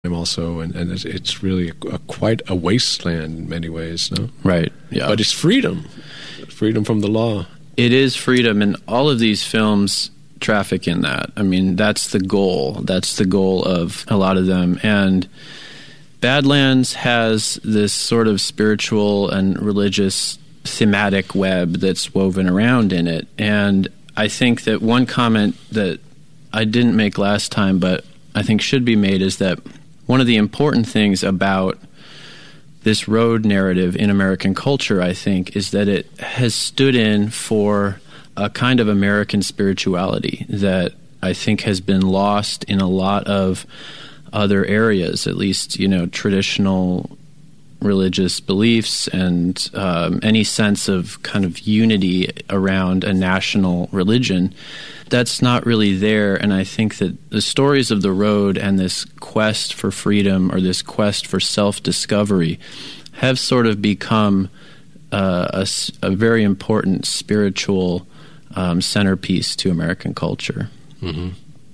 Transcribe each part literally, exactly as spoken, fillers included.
also, and, and it's, it's really a, a, quite a wasteland in many ways, no? Right, yeah. But it's freedom, freedom from the law. It is freedom, and all of these films traffic in that. I mean, that's the goal. That's the goal of a lot of them. And Badlands has this sort of spiritual and religious thematic web that's woven around in it. And I think that one comment that I didn't make last time, but I think should be made, is that one of the important things about this road narrative in American culture, I think, is that it has stood in for a kind of American spirituality that I think has been lost in a lot of other areas, at least, you know, traditional religious beliefs and um, any sense of kind of unity around a national religion. That's not really there, and I think that the stories of the road and this quest for freedom or this quest for self-discovery have sort of become uh, a, a very important spiritual um, centerpiece to American culture. Mm-hmm.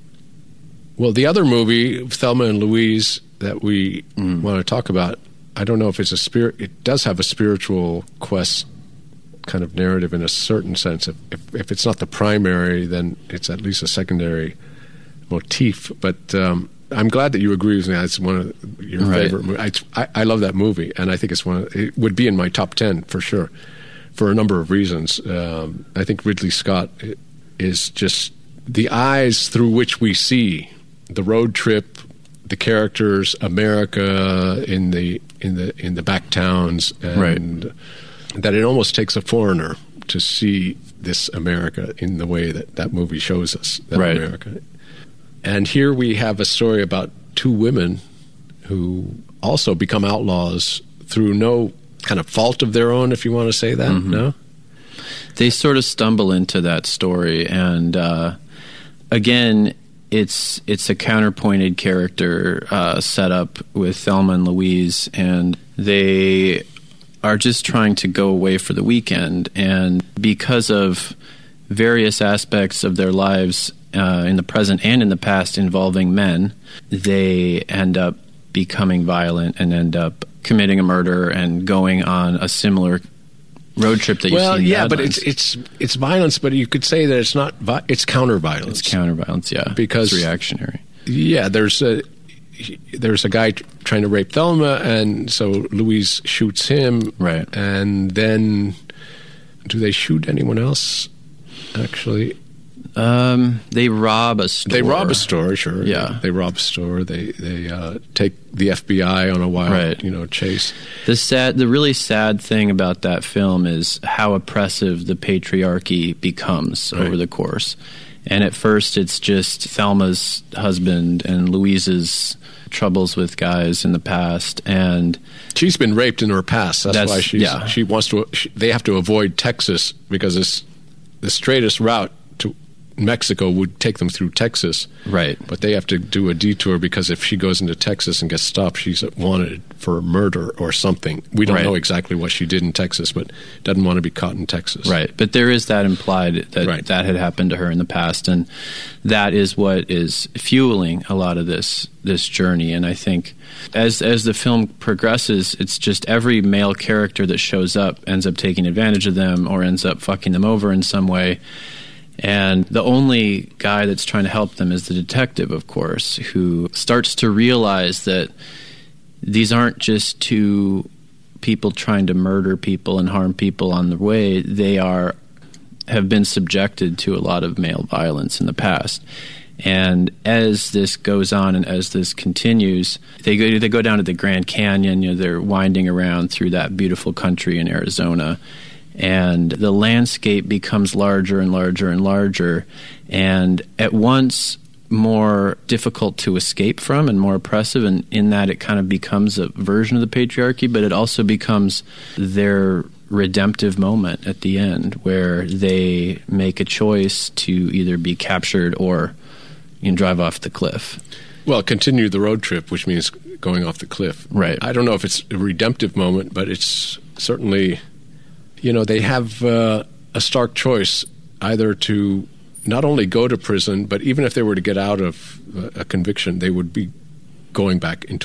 Well, the other movie, Thelma and Louise, that we mm. want to talk about, I don't know if it's a spirit. It does have a spiritual quest kind of narrative in a certain sense. If, if, if it's not the primary, then it's at least a secondary motif. But um, I'm glad that you agree with me. It's one of your right. favorite movies. I, I, I love that movie, and I think it's one. Of, it would be in my top ten for sure, for a number of reasons. Um, I think Ridley Scott is just the eyes through which we see the road trip, the characters, America in the in the in the back towns, and right. that it almost takes a foreigner to see this America in the way that that movie shows us that right. America. And here we have a story about two women who also become outlaws through no kind of fault of their own, if you want to say that. Mm-hmm. No, they sort of stumble into that story, and uh, again, it's it's a counterpointed character uh, set up with Thelma and Louise, and they are just trying to go away for the weekend, and because of various aspects of their lives uh, in the present and in the past involving men, they end up becoming violent and end up committing a murder and going on a similar road trip that you've well, seen. Well, yeah, Badlands. but it's it's it's violence, but you could say that it's not. Vi- it's counter violence. It's counter violence, yeah, because it's reactionary. Yeah, there's a there's a guy t- trying to rape Thelma, and so Louise shoots him. Right, and then do they shoot anyone else? Actually, um, they rob a store. They rob a store, sure. Yeah, they, they rob a store. They they uh, take the F B I on a wild, right. you know, chase. The sad, the really sad thing about that film is how oppressive the patriarchy becomes right. over the course. And at first, it's just Thelma's husband and Louise's troubles with guys in the past, and she's been raped in her past. That's, that's why she's, yeah. she wants to. She, they have to avoid Texas because it's the straightest route to Mexico would take them through Texas. Right. But they have to do a detour because if she goes into Texas and gets stopped, she's wanted for murder or something. We don't right. know exactly what she did in Texas, but doesn't want to be caught in Texas. Right. But there is that implied that right. that had happened to her in the past, and that is what is fueling a lot of this this journey. And I think as as the film progresses, it's just every male character that shows up ends up taking advantage of them or ends up fucking them over in some way. And the only guy that's trying to help them is the detective, of course, who starts to realize that these aren't just two people trying to murder people and harm people on the way. They are have been subjected to a lot of male violence in the past. And as this goes on and as this continues, they go they go down to the Grand Canyon. You know, they're winding around through that beautiful country in Arizona. And the landscape becomes larger and larger and larger, and at once more difficult to escape from and more oppressive, and in that it kind of becomes a version of the patriarchy, but it also becomes their redemptive moment at the end where they make a choice to either be captured or you know, drive off the cliff. Well, continue the road trip, which means going off the cliff. Right. I don't know if it's a redemptive moment, but it's certainly... You know, they have uh, a stark choice either to not only go to prison, but even if they were to get out of uh, a conviction, they would be going back into